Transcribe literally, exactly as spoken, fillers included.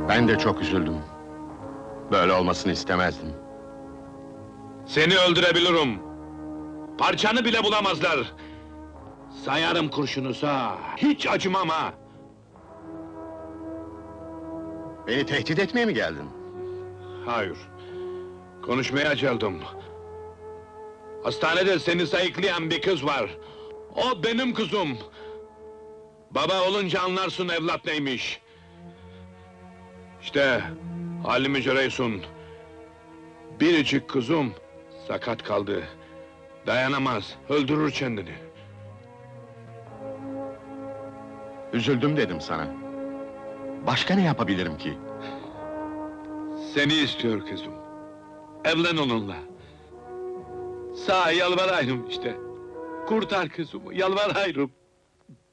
Ben de çok üzüldüm. Böyle olmasını istemezdim. Seni öldürebilirim. Parçanı bile bulamazlar. Sayarım kurşunu sağ. Hiç acımam ha. Beni tehdit etmeye mi geldin? Hayır. Konuşmaya geldim. Hastanede seni sayıklayan bir kız var. O benim kızım. Baba olunca anlarsın evlat neymiş. İşte halimi göreysun. Biricik kızım sakat kaldı. Dayanamaz, öldürür kendini. Üzüldüm dedim sana. Başka ne yapabilirim ki? Seni istiyor kızım. Evlen onunla. Sağ yalvarayım işte. Kurtar kızımı, yalvarayım.